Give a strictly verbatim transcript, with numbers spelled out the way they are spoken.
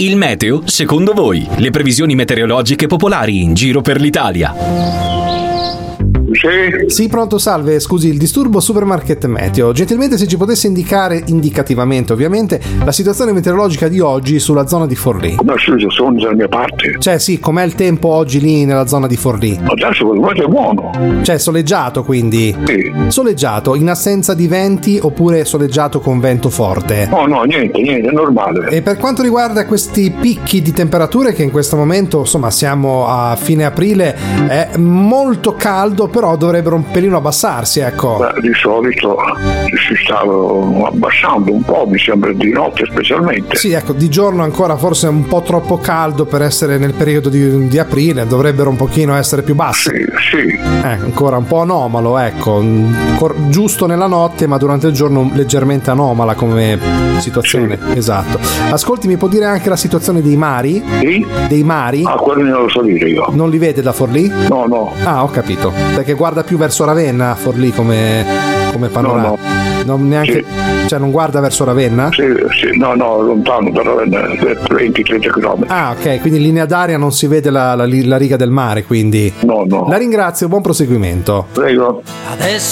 Il meteo, secondo voi? Le previsioni meteorologiche popolari in giro per l'Italia. Sì. Sì, pronto, salve, scusi, il disturbo Supermarket Meteo. Gentilmente se ci potesse indicare, indicativamente ovviamente, la situazione meteorologica di oggi sulla zona di Forlì. No, scusa, sono dalla mia parte. Cioè sì, com'è il tempo oggi lì nella zona di Forlì? Adesso per me è buono. Cioè soleggiato quindi? Sì. Soleggiato, in assenza di venti oppure soleggiato con vento forte? No, no, niente, niente, è normale. E per quanto riguarda questi picchi di temperature che in questo momento, insomma, siamo a fine aprile, è molto caldo, però dovrebbero un pelino abbassarsi, ecco. Beh, di solito si sta abbassando un po', mi sembra, di notte specialmente. Sì, ecco, di giorno ancora forse un po' troppo caldo per essere nel periodo di, di aprile, dovrebbero un pochino essere più bassi. Sì, sì. Eh, ancora un po' anomalo, ecco, Cor- giusto nella notte, ma durante il giorno leggermente anomala come situazione. Sì. Esatto. Ascolti, mi può dire anche la situazione dei mari? Sì? Dei mari? Ah, quelli non lo so dire io. Non li vede da Forlì? No, no. Ah, ho capito. Perché guarda più verso Ravenna, Forlì, come, come panorama. No, no. Non neanche, sì. Cioè non guarda verso Ravenna? Sì, sì, no, no, lontano da Ravenna, venti trenta chilometri. Ah, ok, quindi in linea d'aria non si vede la, la, la riga del mare, quindi. No, no. La ringrazio, buon proseguimento. Prego. Adesso